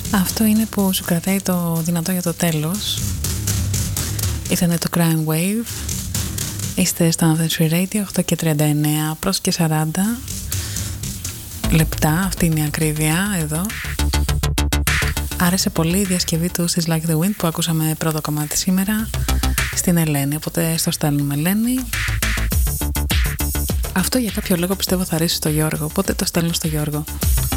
Αυτό είναι που σου κρατάει το δυνατό για το τέλος. Ήτανε το Crime Wave. Είστε στο Adventure Radio 8 και 39 προς και 40 λεπτά. Αυτή είναι η ακρίβεια εδώ. Άρεσε πολύ η διασκευή του στις Like the Wind που ακούσαμε πρώτο κομμάτι σήμερα στην Ελένη, οπότε στο στέλνουμε Ελένη. Αυτό για κάποιο λόγο πιστεύω θα αρέσει στο Γιώργο, οπότε το στέλνω στο Γιώργο.